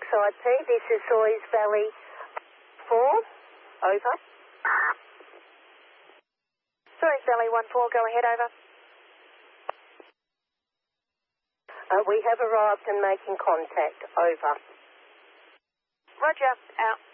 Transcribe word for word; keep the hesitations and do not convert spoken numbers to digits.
Side P, this is Soys Valley four, over. Soys Valley one four, go ahead, over. Uh, we have arrived and making contact, over. Roger, out.